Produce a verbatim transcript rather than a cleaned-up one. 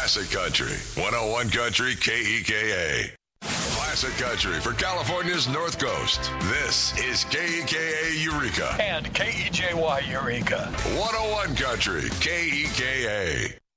Classic Country, one oh one Country K E K A. Classic Country for California's North Coast. This is K E K A Eureka. And K E J Y Eureka. one oh one Country K E K A.